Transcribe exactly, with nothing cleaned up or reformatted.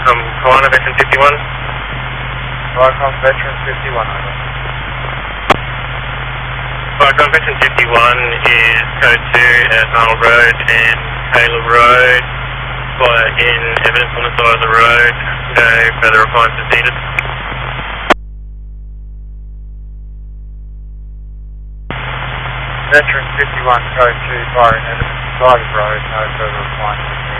Um, Kiwana, Veteran fifty-one. Viacom Veteran fifty-one, over. Viacom Veteran fifty-one is code two at Arnold Road and Taylor Road. Fire in evidence on the side of the road. No further requirements needed. Veteran fifty-one, code two, firing evidence on the side of the road, no further requirements needed.